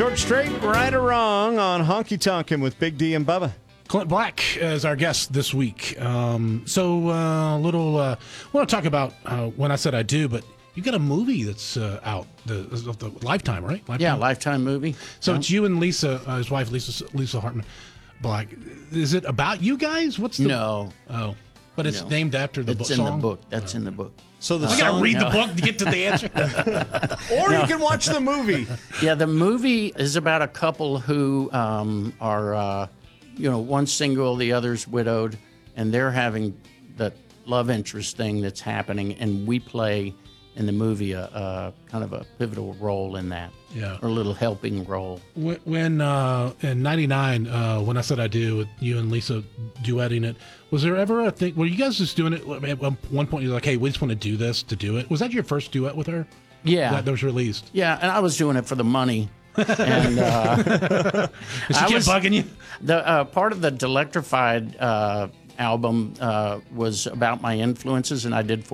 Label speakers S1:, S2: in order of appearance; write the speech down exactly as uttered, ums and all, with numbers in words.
S1: George Strait, right or wrong on Honky Tonkin' with Big D and Bubba.
S2: Clint Black is our guest this week. Um, so a uh, little, uh, I want to talk about uh, When I Said I Do, but you got a movie that's uh, out, the, the Lifetime, right? Lifetime?
S3: Yeah, Lifetime movie.
S2: So
S3: yeah.
S2: it's you and Lisa, uh, his wife, Lisa Lisa Hartman Black. Is it about you guys? What's the
S3: No.
S2: Oh, but it's
S3: No.
S2: named after the
S3: It's
S2: book
S3: in
S2: song?
S3: the book. That's in the book.
S1: So the
S2: I
S1: song,
S2: gotta read
S3: no.
S2: the book to get to the answer.
S1: or you can watch the movie.
S3: Yeah, the movie is about a couple who um, are, uh, you know, one's single, the other's widowed, and they're having that love interest thing that's happening, and we play in the movie a, a kind of a pivotal role in that.
S2: Yeah.
S3: Or a little helping role.
S2: When, when uh, in ninety-nine, uh, When I Said I Do, with you and Lisa duetting it, was there ever a thing, were you guys just doing it, at one point you're like, hey, we just want to do this to do it? Was that your first duet with her?
S3: Yeah.
S2: That, that was released?
S3: Yeah, and I was doing it for the money. And uh,
S2: She
S3: I
S2: kept
S3: was-
S2: bugging you?
S3: The uh, part of the Delectrified uh, album uh, was about my influences, and I did